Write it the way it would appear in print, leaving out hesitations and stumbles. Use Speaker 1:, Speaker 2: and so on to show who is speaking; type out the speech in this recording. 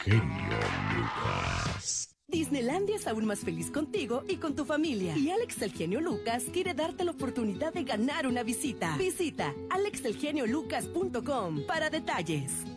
Speaker 1: genio Lucas.
Speaker 2: Disneylandia es aún más feliz contigo y con tu familia. Y Alex el Genio Lucas quiere darte la oportunidad de ganar una visita. Visita alexelgeniolucas.com para detalles.